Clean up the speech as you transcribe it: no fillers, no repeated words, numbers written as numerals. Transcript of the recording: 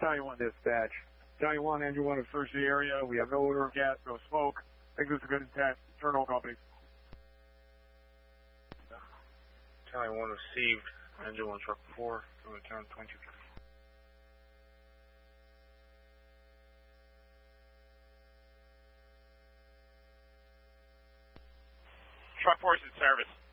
Battalion 1 dispatch. Battalion 1, engine 1 is search the area. We have no odor of gas, no smoke. I think this is a good intent. Turn all company. Battalion 1 received. Engine 1 truck 4 to return 20. Truck 4 is in service.